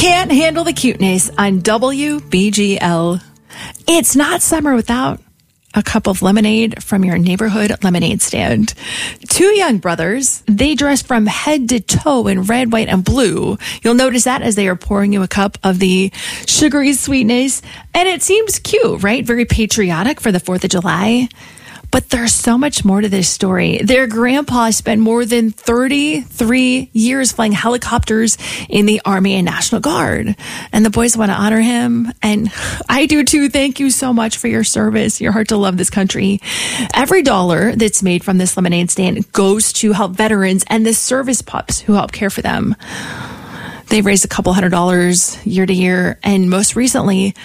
Can't handle the cuteness on WBGL. It's not summer without a cup of lemonade from your neighborhood lemonade stand. Two young brothers, they dress from head to toe in red, white, and blue. You'll notice that as they are pouring you a cup of the sugary sweetness. And it seems cute, right? Very patriotic for the 4th of July. But there's so much more to this story. Their grandpa spent more than 33 years flying helicopters in the Army and National Guard. And the boys want to honor him. And I do too. Thank you so much for your service, your heart to love this country. Every dollar that's made from this lemonade stand goes to help veterans and the service pups who help care for them. They've raised a couple $100 year to year. And most recently,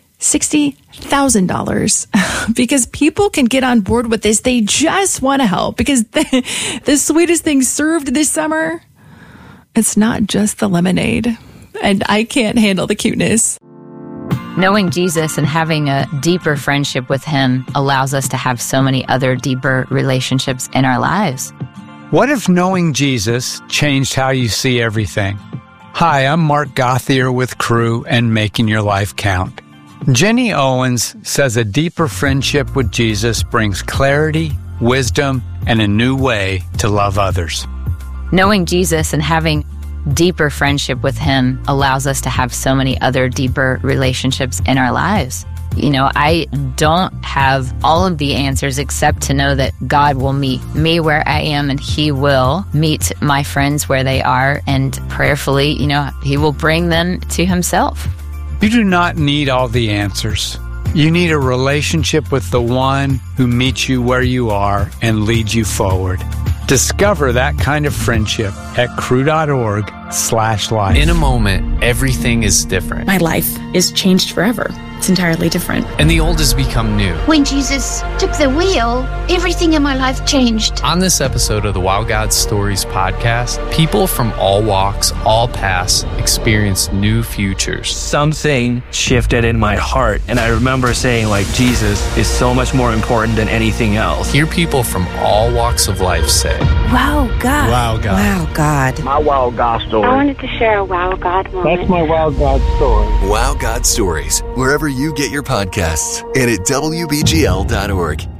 $60,000 because people can get on board with this. They just want to help because the sweetest thing served this summer, it's not just the lemonade. And I can't handle the cuteness. Knowing Jesus and having a deeper friendship with him allows us to have so many other deeper relationships in our lives. What if knowing Jesus changed how you see everything? Hi, I'm Mark Gauthier with Crew and Making Your Life Count. Jenny Owens says a deeper friendship with Jesus brings clarity, wisdom, and a new way to love others. Knowing Jesus and having deeper friendship with him allows us to have so many other deeper relationships in our lives. You know, I don't have all of the answers except to know that God will meet me where I am and he will meet my friends where they are, and prayerfully, you know, he will bring them to himself. You do not need all the answers. You need a relationship with the one who meets you where you are and leads you forward. Discover that kind of friendship at crew.org/life. In a moment, everything is different. My life is changed forever. It's entirely different. And the old has become new. When Jesus took the wheel, everything in my life changed. On this episode of the Wow God Stories podcast, people from all walks, all paths, experience new futures. Something shifted in my heart, and I remember saying, like, Jesus is so much more important than anything else. Hear people from all walks of life say, Wow God. Wow God. Wow God. My Wow God story. I wanted to share a Wow God moment. That's my Wow God story. Wow God Stories, wherever you get your podcasts, and at WBGL.org.